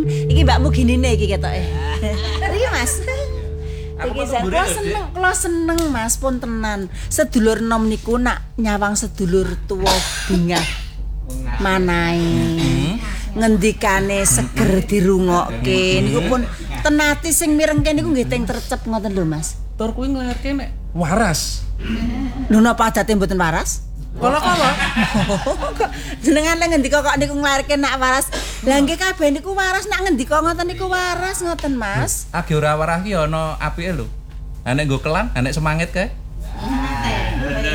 Iki mbakmu ginine iki ketoke. Iki Mas. Aku Iki mau kula seneng Mas pun tenan. Sedulur enom niku nak nyawang sedulur tuwa bungah. Manae. Ngendikane seger dirungokke niku pun tenati sing mirengke niku nggih teng trecep ngoten lho Mas. Tur kuwi nglairke nek waras. Lho napa adate mboten waras? Kala-kala Jenengan lek ngendika kok niku nglairke nak waras. Lah nggih kabeh niku waras nak ngendika ngoten niku waras ngoten Mas. age ora waras ki ana apike lho. Ha nek nggo kelan, ha nek semangit kae.